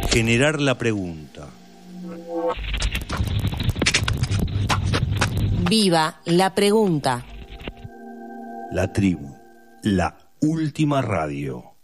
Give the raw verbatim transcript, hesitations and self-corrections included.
Generar la pregunta. Viva la pregunta. La tribu, la última radio.